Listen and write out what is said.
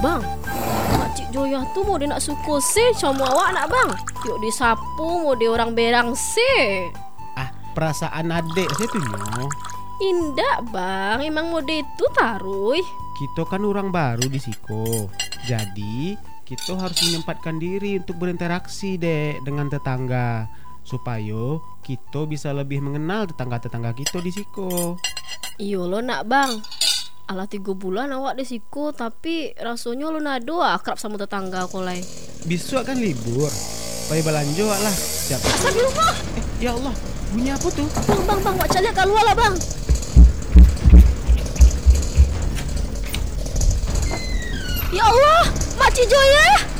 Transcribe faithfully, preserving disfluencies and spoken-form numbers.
bang, Makcik Joya tuh mau dia nak suku sih sama awak nak bang. Yuk disapu mau dia orang berang sih. Ah, perasaan adek saya tuh nyo. Indah bang, emang mau dia itu taruh. Kita kan orang baru di Siko. Jadi kita harus menyempatkan diri untuk berinteraksi dek dengan tetangga supaya kita bisa lebih mengenal tetangga-tetangga kita di Siko. Iyo lo nak bang. Alah tiga bulan awak di Siko, tapi rasanya lo nado akrab sama tetangga aku lai. Besok kan libur, supaya belanja lah. Siapa? Astagfirullah. Eh, ya Allah, bunyi apa tuh? Bang bang bang, wak calik keluar lah bang. Ya Allah, Makcik Joya.